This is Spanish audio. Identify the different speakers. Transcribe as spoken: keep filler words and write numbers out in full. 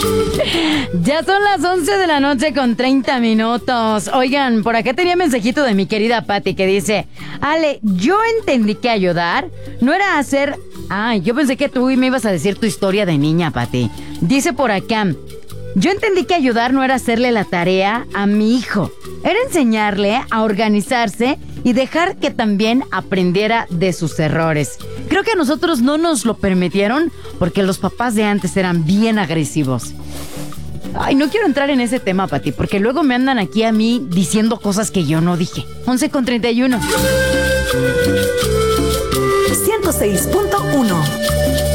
Speaker 1: Ya son las once de la noche con treinta minutos. Oigan, por acá tenía mensajito de mi querida Patti que dice: Ale, yo entendí que ayudar no era hacer... Ay, yo pensé que tú me ibas a decir tu historia de niña, Patti. Dice por acá: yo entendí que ayudar no era hacerle la tarea a mi hijo. Era enseñarle a organizarse y dejar que también aprendiera de sus errores. Creo que a nosotros no nos lo permitieron porque los papás de antes eran bien agresivos. Ay, no quiero entrar en ese tema, Pati, porque luego me andan aquí a mí diciendo cosas que yo no dije. once con treinta y uno.
Speaker 2: ciento seis punto uno.